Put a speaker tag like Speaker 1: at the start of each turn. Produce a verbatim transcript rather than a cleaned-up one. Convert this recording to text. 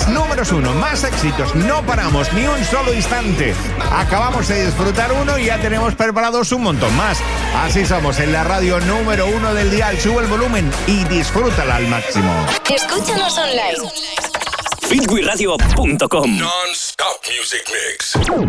Speaker 1: números uno, más éxitos, no paramos ni un solo instante. Acabamos de disfrutar uno y ya tenemos preparados un montón más. Así somos en la radio número uno del dial. Sube el volumen y disfrútala al máximo.
Speaker 2: Escúchanos online.
Speaker 3: Fitwiradio punto com
Speaker 4: Non-stop music mix.